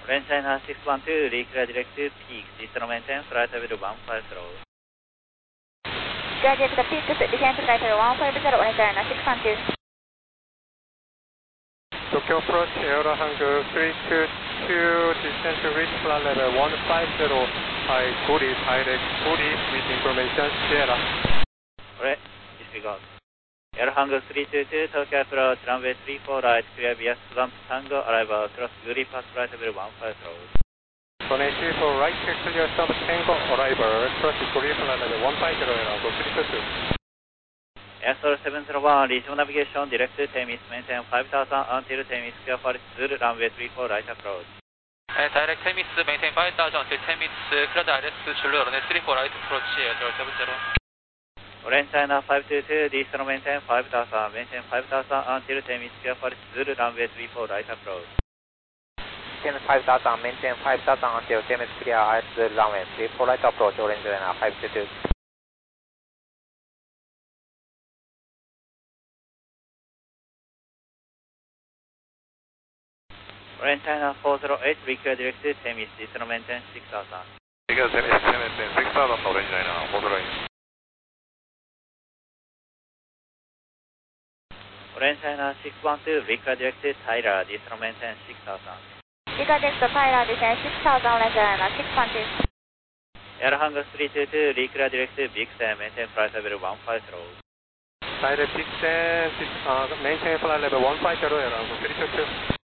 Orange China 612, reclear direct to peaks, descend maintain, flight level 150. Reclear direct to peaks, descend flight level 150, Orange China 612. Tokyo approach, Aero Hangar 322, descend to reach flight level 150, high 40, direct 40 with information, Sierra. Alright, disregard. Aero Hangar 322, Tokyo approach, runway 34 right, clear via Swamp Tango, arrival across Guri Pass, flight level 150. Runway 34 right, clear Swamp Tango, arrival across Guri flight level 150, Aero 322. Airstore 701, regional navigation, direct to Temis, maintain 5000 until Temis, clear for Zulu, runway 34 right approach. Direct Temis, maintain 5000 until Temis, clear direct to Zulu, runway 34 right approach, Airstore 70. Orange China 522, descend maintain 5000, maintain 5000 until Temis, clear for Zulu, runway 34 right approach. Descend 5000, maintain 5000 until Temis, clear at the runway 34 right approach, Orange China 522. Orange China 408, reclear direct to Temis, descend maintain 6000. Reclear Temis, maintain 6000, Orange China 408. Orange China 612, reclear direct to Tyler, descend maintain 6000. Reclear direct to Tyler, descend 6000, Orange China 612. Air Hangar 322, reclear direct to Bixen, maintain flight level 150. Direct Bixen, maintain flight level 150, Aero 322.